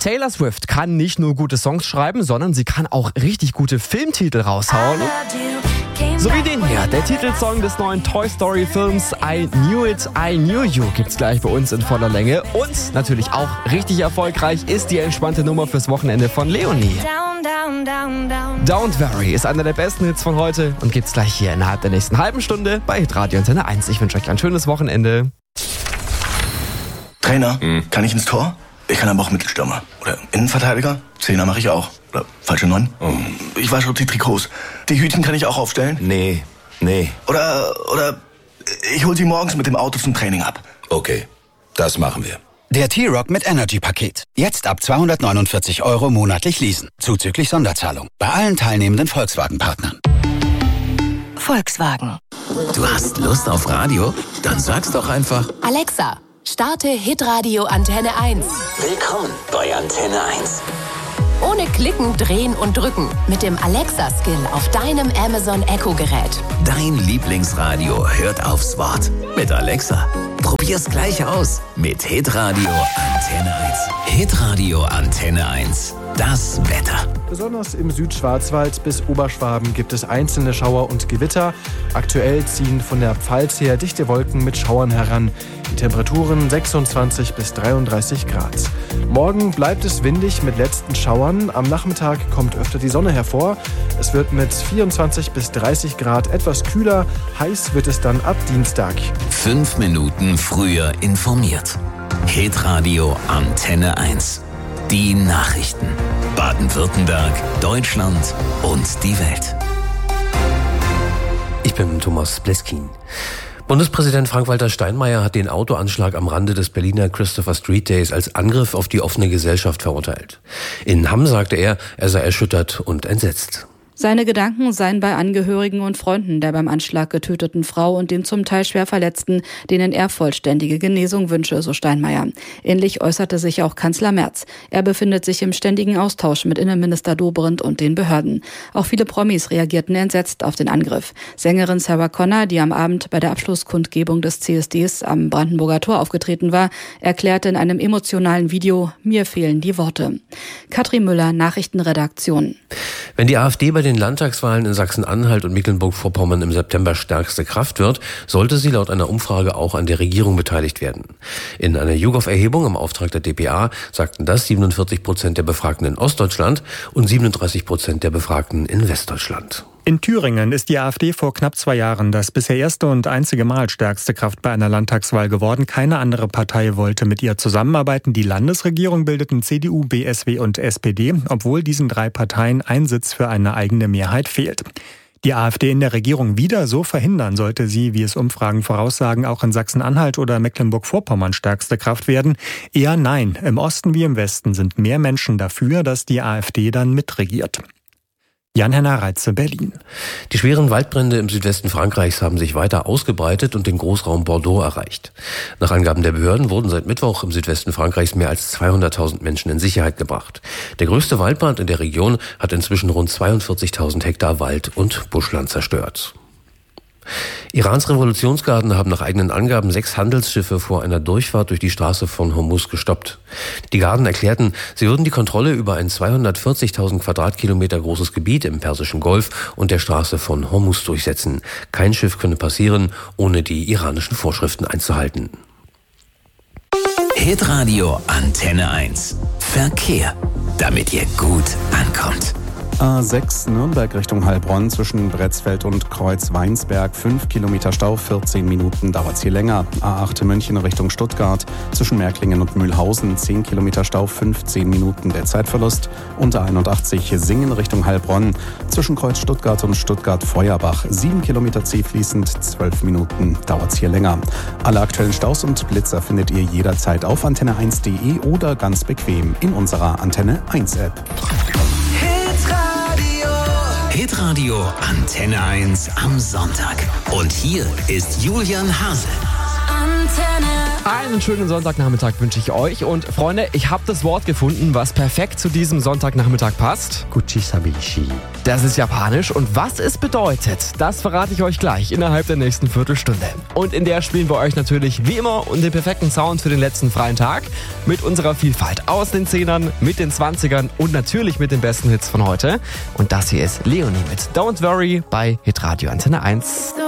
Taylor Swift kann nicht nur gute Songs schreiben, sondern sie kann auch richtig gute Filmtitel raushauen. So wie den hier, der Titelsong des neuen Toy Story Films I Knew It, I Knew You gibt's gleich bei uns in voller Länge. Und natürlich auch richtig erfolgreich ist die entspannte Nummer fürs Wochenende von Leonie. Don't Worry ist einer der besten Hits von heute und gibt's gleich hier innerhalb der nächsten halben Stunde bei Hitradio Antenne 1. Ich wünsche euch ein schönes Wochenende. Trainer, kann ich ins Tor? Ich kann aber auch Mittelstürmer. Oder Innenverteidiger? Zehner mache ich auch. Oder falsche 9? Ich wasche die Trikots. Die Hütchen kann ich auch aufstellen? Nee. Oder ich hol sie morgens mit dem Auto zum Training ab. Okay, das machen wir. Der T-Rock mit Energy-Paket. Jetzt ab 249 € monatlich leasen. Zuzüglich Sonderzahlung. Bei allen teilnehmenden Volkswagen-Partnern. Volkswagen. Du hast Lust auf Radio? Dann sag's doch einfach. Alexa, starte Hitradio Antenne 1. Willkommen bei Antenne 1. Ohne Klicken, Drehen und Drücken. Mit dem Alexa-Skill auf deinem Amazon Echo-Gerät. Dein Lieblingsradio hört aufs Wort. Mit Alexa. Probier's gleich aus. Mit Hitradio Antenne 1. Hitradio Antenne 1. Das Wetter. Besonders im Südschwarzwald bis Oberschwaben gibt es einzelne Schauer und Gewitter. Aktuell ziehen von der Pfalz her dichte Wolken mit Schauern heran. Die Temperaturen 26 bis 33 Grad. Morgen bleibt es windig mit letzten Schauern. Am Nachmittag kommt öfter die Sonne hervor. Es wird mit 24 bis 30 Grad etwas kühler. Heiß wird es dann ab Dienstag. 5 Minuten früher informiert. Hitradio Antenne 1. Die Nachrichten. Baden-Württemberg, Deutschland und die Welt. Ich bin Thomas Bleskin. Bundespräsident Frank-Walter Steinmeier hat den Autoanschlag am Rande des Berliner Christopher Street Days als Angriff auf die offene Gesellschaft verurteilt. In Hamm sagte er sei erschüttert und entsetzt. Seine Gedanken seien bei Angehörigen und Freunden der beim Anschlag getöteten Frau und den zum Teil schwer Verletzten, denen er vollständige Genesung wünsche, so Steinmeier. Ähnlich äußerte sich auch Kanzler Merz. Er befindet sich im ständigen Austausch mit Innenminister Dobrindt und den Behörden. Auch viele Promis reagierten entsetzt auf den Angriff. Sängerin Sarah Connor, die am Abend bei der Abschlusskundgebung des CSDs am Brandenburger Tor aufgetreten war, erklärte in einem emotionalen Video: Mir fehlen die Worte. Katrin Müller, Nachrichtenredaktion. Wenn die AfD bei den Landtagswahlen in Sachsen-Anhalt und Mecklenburg-Vorpommern im September stärkste Kraft wird, sollte sie laut einer Umfrage auch an der Regierung beteiligt werden. In einer YouGov-Erhebung im Auftrag der dpa sagten das 47% der Befragten in Ostdeutschland und 37% der Befragten in Westdeutschland. In Thüringen ist die AfD vor knapp 2 Jahren das bisher erste und einzige Mal stärkste Kraft bei einer Landtagswahl geworden. Keine andere Partei wollte mit ihr zusammenarbeiten. Die Landesregierung bildeten CDU, BSW und SPD, obwohl diesen 3 Parteien ein Sitz für eine eigene Mehrheit fehlt. Die AfD in der Regierung wieder so verhindern, sollte sie, wie es Umfragen voraussagen, auch in Sachsen-Anhalt oder Mecklenburg-Vorpommern stärkste Kraft werden? Eher nein. Im Osten wie im Westen sind mehr Menschen dafür, dass die AfD dann mitregiert. Jan-Henner Reitze, Berlin. Die schweren Waldbrände im Südwesten Frankreichs haben sich weiter ausgebreitet und den Großraum Bordeaux erreicht. Nach Angaben der Behörden wurden seit Mittwoch im Südwesten Frankreichs mehr als 200.000 Menschen in Sicherheit gebracht. Der größte Waldbrand in der Region hat inzwischen rund 42.000 Hektar Wald und Buschland zerstört. Irans Revolutionsgarden haben nach eigenen Angaben 6 Handelsschiffe vor einer Durchfahrt durch die Straße von Hormuz gestoppt. Die Garden erklärten, sie würden die Kontrolle über ein 240.000 Quadratkilometer großes Gebiet im Persischen Golf und der Straße von Hormuz durchsetzen. Kein Schiff könne passieren, ohne die iranischen Vorschriften einzuhalten. Hitradio Antenne 1. Verkehr, damit ihr gut ankommt. A6 Nürnberg Richtung Heilbronn zwischen Bretzfeld und Kreuz-Weinsberg. 5 Kilometer Stau, 14 Minuten dauert's hier länger. A8 München Richtung Stuttgart zwischen Märklingen und Mühlhausen. 10 Kilometer Stau, 15 Minuten der Zeitverlust. Und A81 Singen Richtung Heilbronn zwischen Kreuz Stuttgart und Stuttgart-Feuerbach. 7 Kilometer zähfließend, 12 Minuten dauert's hier länger. Alle aktuellen Staus und Blitzer findet ihr jederzeit auf antenne1.de oder ganz bequem in unserer Antenne 1 App. Hitradio Antenne 1 am Sonntag. Und hier ist Julian Hase. Antenne Einen schönen Sonntagnachmittag wünsche ich euch. Und Freunde, ich habe das Wort gefunden, was perfekt zu diesem Sonntagnachmittag passt. Kuchisabishi. Das ist japanisch und was es bedeutet, das verrate ich euch gleich innerhalb der nächsten Viertelstunde. Und in der spielen wir euch natürlich wie immer und den perfekten Sound für den letzten freien Tag mit unserer Vielfalt aus den 10ern, mit den 20ern und natürlich mit den besten Hits von heute. Und das hier ist Leonie mit Don't Worry bei Hitradio Antenne 1.